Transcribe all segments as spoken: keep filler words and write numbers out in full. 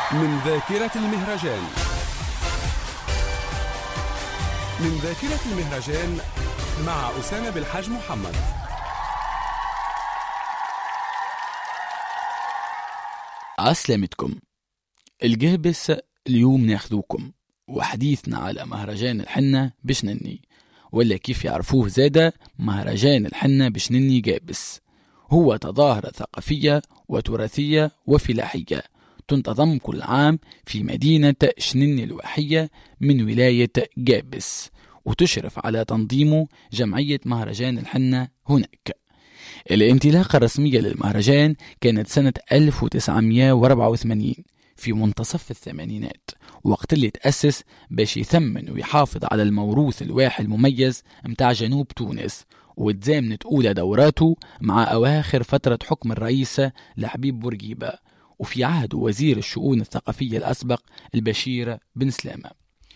من ذاكرة المهرجان. من ذاكرة المهرجان مع أسامة بالحاج محمد. عسلامتكم. الجهبس اليوم ناخذوكم وحديثنا على مهرجان الحنة بشنني، ولا كيف يعرفوه زادة مهرجان الحنة بشنني جابس. هو تظاهرة ثقافية وتراثية وفلاحية تنتظم كل عام في مدينة شنني الواحية من ولاية جابس، وتشرف على تنظيمه جمعية مهرجان الحنة هناك. الانطلاقة الرسمية للمهرجان كانت سنة ألف وتسعمائة وأربعة وثمانين في منتصف الثمانينات، وقت اللي تأسس باش يثمن ويحافظ على الموروث الواحي المميز متاع جنوب تونس، وتزامنت أولى دوراته مع أواخر فترة حكم الرئيس لحبيب بورقيبة، وفي عهد وزير الشؤون الثقافية الأسبق البشير بن سلامة.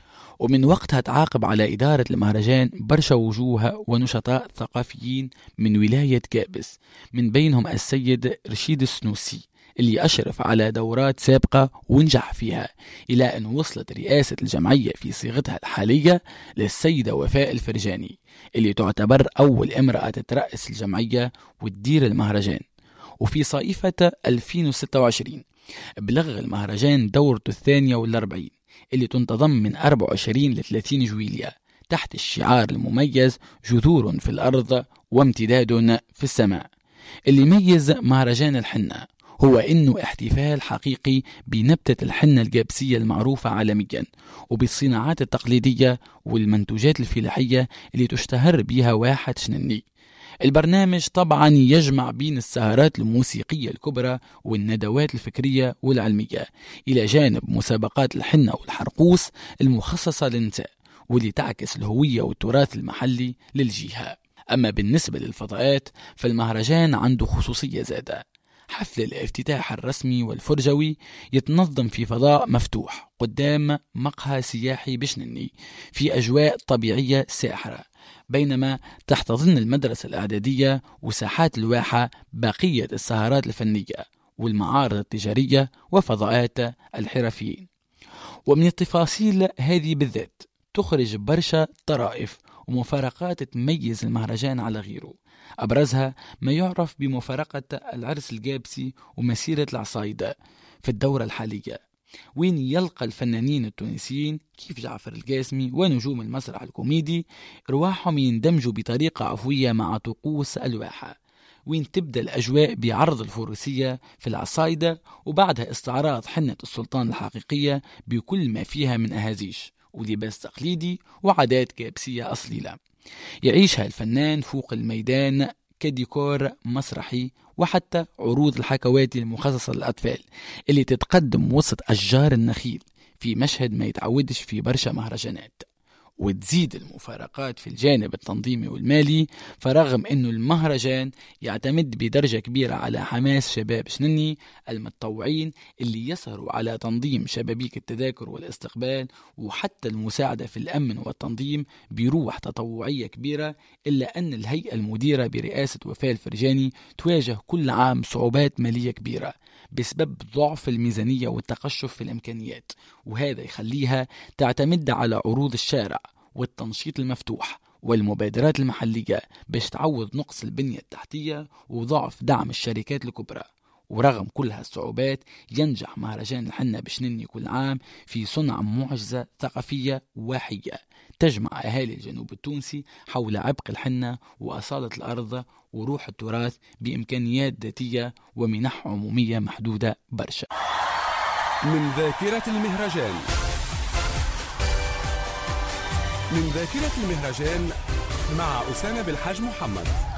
ومن وقتها تعاقب على إدارة المهرجان برشا وجوه ونشطاء ثقافيين من ولاية جابس، من بينهم السيد رشيد السنوسي اللي أشرف على دورات سابقة ونجح فيها، إلى أن وصلت رئاسة الجمعية في صيغتها الحالية للسيدة وفاء الفرجاني، اللي تعتبر أول امرأة تترأس الجمعية وتدير المهرجان. وفي صيفة ألفين وستة وعشرين بلغ المهرجان دورته الثانية والأربعين، اللي تنتظم من أربعة وعشرين ل ثلاثين جويلية تحت الشعار المميز جذور في الأرض وامتداد في السماء. اللي يميز مهرجان الحنة هو إنه احتفال حقيقي بنبتة الحنة الجابسية المعروفة عالميا، وبالصناعات التقليدية والمنتوجات الفلاحية اللي تشتهر بها واحة شنني. البرنامج طبعا يجمع بين السهرات الموسيقية الكبرى والندوات الفكرية والعلمية، إلى جانب مسابقات الحنة والحرقوس المخصصة للنساء، واللي تعكس الهوية والتراث المحلي للجهة. أما بالنسبة للفضاءات فالمهرجان عنده خصوصية زادة. حفل الافتتاح الرسمي والفرجوي يتنظم في فضاء مفتوح قدام مقهى سياحي بشنني في أجواء طبيعية ساحرة، بينما تحتضن المدرسة الإعدادية وساحات الواحة بقية السهرات الفنية والمعارض التجارية وفضاءات الحرفيين. ومن التفاصيل هذه بالذات تخرج برشا طرائف ومفارقات تميز المهرجان على غيره، أبرزها ما يعرف بمفارقة العرس الجابسي ومسيرة العصايدة في الدورة الحالية، وين يلقى الفنانين التونسيين كيف جعفر القاسمي ونجوم المسرح الكوميدي رواحهم يندمجوا بطريقة عفوية مع طقوس الواحة، وين تبدأ الأجواء بعرض الفروسية في العصايدة، وبعدها استعراض حنة السلطان الحقيقية بكل ما فيها من أهازيش ولباس تقليدي وعادات جابسية أصليلة يعيشها الفنان فوق الميدان كديكور مسرحي، وحتى عروض الحكواتي المخصصة للأطفال اللي تتقدم وسط أشجار النخيل في مشهد ما يتعودش في برشا مهرجانات. وتزيد المفارقات في الجانب التنظيمي والمالي، فرغم أنه المهرجان يعتمد بدرجة كبيرة على حماس شباب شنني المتطوعين اللي يسهروا على تنظيم شبابيك التذاكر والاستقبال، وحتى المساعدة في الأمن والتنظيم بروح تطوعية كبيرة، إلا أن الهيئة المديرة برئاسة وفاء الفرجاني تواجه كل عام صعوبات مالية كبيرة بسبب ضعف الميزانية والتقشف في الإمكانيات، وهذا يخليها تعتمد على عروض الشارع والتنشيط المفتوح والمبادرات المحلية باش تعوض نقص البنية التحتية وضعف دعم الشركات الكبرى. ورغم كل هالصعوبات ينجح مهرجان الحنة بشنني كل عام في صنع معجزة ثقافية واحية تجمع أهالي الجنوب التونسي حول عبق الحنة وأصالة الأرض وروح التراث بإمكانيات ذاتية ومنح عمومية محدودة برشا. من ذاكرة المهرجان. من ذاكرة المهرجان مع أسامة بالحاج محمد.